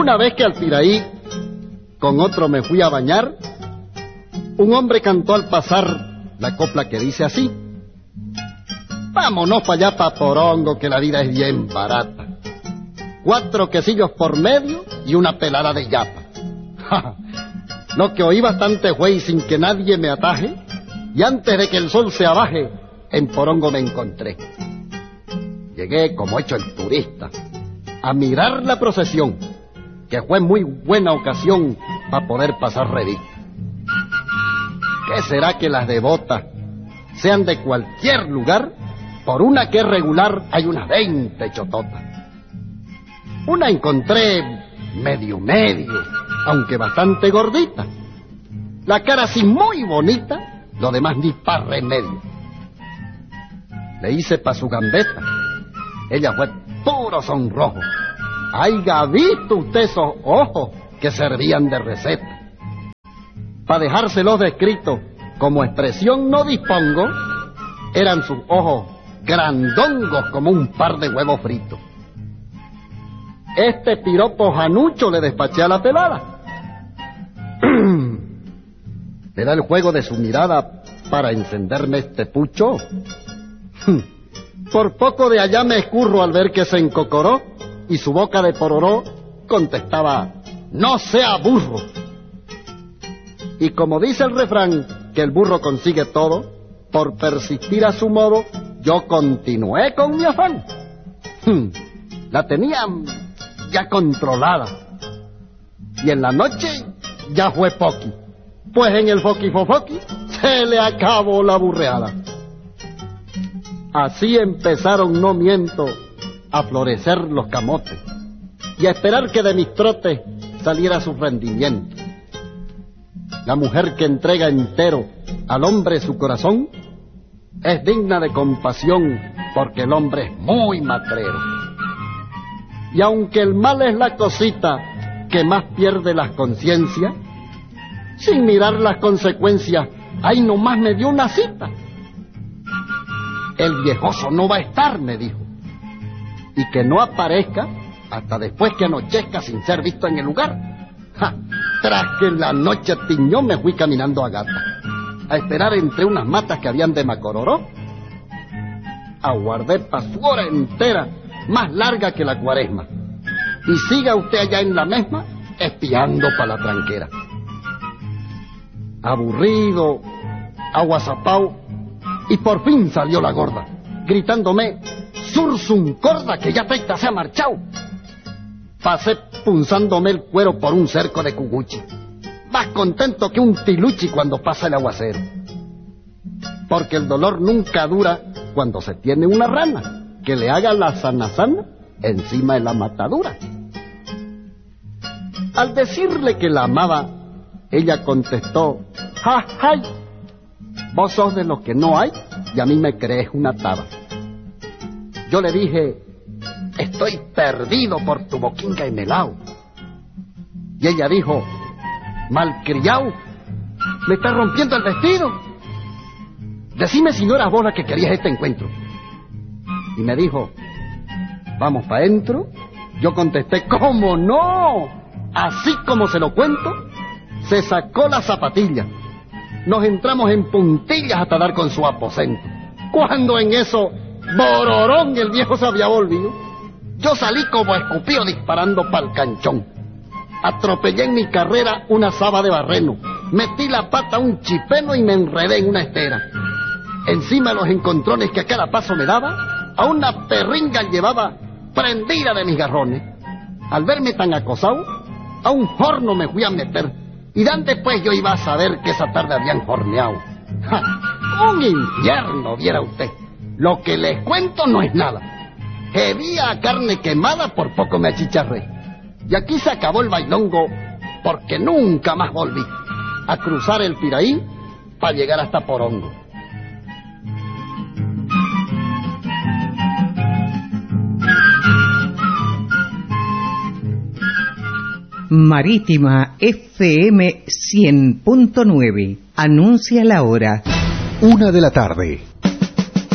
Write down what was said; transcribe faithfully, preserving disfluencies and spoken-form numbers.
Una vez que al Piraí con otro me fui a bañar, un hombre cantó al pasar la copla que dice así: vámonos para allá, pa' Porongo, que la vida es bien barata. Cuatro quesillos por medio y una pelada de yapa. Lo que oí bastante fue, y sin que nadie me ataje, y antes de que el sol se abaje, en Porongo me encontré. Llegué como hecho el turista a mirar la procesión, que fue muy buena ocasión para poder pasar revista. ¿Qué será que las devotas sean de cualquier lugar? Por una que es regular hay unas veinte chototas. Una encontré medio medio, aunque bastante gordita. La cara así muy bonita, lo demás ni pa' remedio. Le hice pa' su gambeta. Ella fue puro sonrojo. Haiga visto usted esos ojos que servían de receta. Pa' dejárselos descritos como expresión no dispongo, eran sus ojos grandongos como un par de huevos fritos. Este piropo janucho le despaché a la pelada. ¿Era el juego de su mirada para encenderme este pucho? Por poco de allá me escurro al ver que se encocoró y su boca de pororó contestaba: no sea burro. Y como dice el refrán, que el burro consigue todo, por persistir a su modo, yo continué con mi afán. La tenía ya controlada. Y en la noche ya fue poqui. Pues en el foquifofoqui se le acabó la burreada. Así empezaron, no miento, a florecer los camotes y a esperar que de mis trotes saliera su rendimiento. La mujer que entrega entero al hombre su corazón es digna de compasión, porque el hombre es muy matrero. Y aunque el mal es la cosita que más pierde las conciencias, sin mirar las consecuencias, ahí nomás me dio una cita. El viejoso no va a estar, me dijo, y que no aparezca hasta después que anochezca sin ser visto en el lugar. Ja, tras que la noche tiñó, me fui caminando a gata, a esperar entre unas matas que habían de macororó. Aguardé pa' su hora entera, más larga que la cuaresma, y siga usted allá en la misma, espiando pa' la tranquera. Aburrido, aguazapao, y por fin salió la gorda, gritándome: sursum corda, que ya Teita se ha marchado. Pasé punzándome el cuero por un cerco de cuguchi, más contento que un tiluchi cuando pasa el aguacero. Porque el dolor nunca dura cuando se tiene una rana que le haga la sana sana encima de la matadura. Al decirle que la amaba, ella contestó: ja, jay, vos sos de los que no hay y a mí me crees una taba. Yo le dije: estoy perdido por tu boquinga en helado. Y ella dijo: malcriado, me estás rompiendo el vestido. Decime si no eras vos la que querías este encuentro. Y me dijo: vamos pa' dentro. Yo contesté: ¿cómo no? Así como se lo cuento, se sacó la zapatilla. Nos entramos en puntillas hasta dar con su aposento. Cuando en eso, bororón, el viejo se había volvido. Yo salí como escupido disparando pa'l canchón. Atropellé en mi carrera una saba de barreno, metí la pata a un chipeno y me enredé en una estera. Encima de los encontrones que a cada paso me daba, a una perringa llevaba prendida de mis garrones. Al verme tan acosado, a un horno me fui a meter, y dan después yo iba a saber que esa tarde habían horneado. ¡Ja! Un infierno, viera usted. Lo que les cuento no es nada. Hebía carne quemada, por poco me achicharré. Y aquí se acabó el bailongo, porque nunca más volví a cruzar el Piraí para llegar hasta Porongo. Marítima F M cien punto nueve. Anuncia la hora. Una de la tarde.